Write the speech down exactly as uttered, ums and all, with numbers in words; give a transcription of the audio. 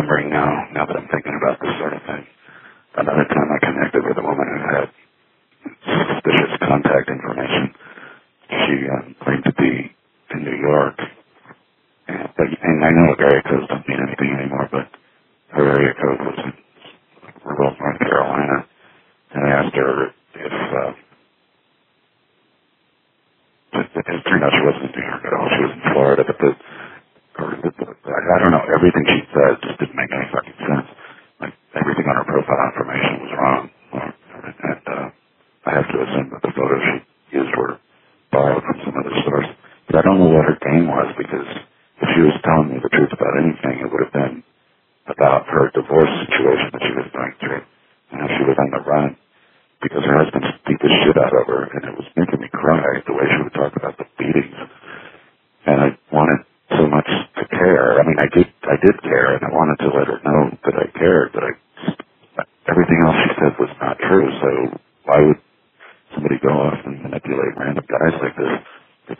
remembering now, now that I'm thinking about this sort of thing. Another time I connected with a woman who had suspicious contact information. She um, claimed to be in New York. And, but, and I know area codes don't mean anything anymore, but her area code was in rural North Carolina. And I asked her if, uh, it, it turned out she wasn't in New York at all. She was in Florida, but the, or the, the I, I don't know, everything she said just didn't make any fucking sense. Like, everything on her profile information was wrong. And, uh, I have to assume that the photos she used were borrowed from some other source. But I don't know what her game was, because if she was telling me the truth about anything, it would have been about her divorce situation that she was going through, and how she was on the run because her husband beat the shit out of her, and it was making me cry the way she would talk about the beatings. And I wanted so much to care. I mean, I did, I did care, and I wanted to let her know that I cared, but I, everything else she said was not true, so why would somebody go off and manipulate random guys like this?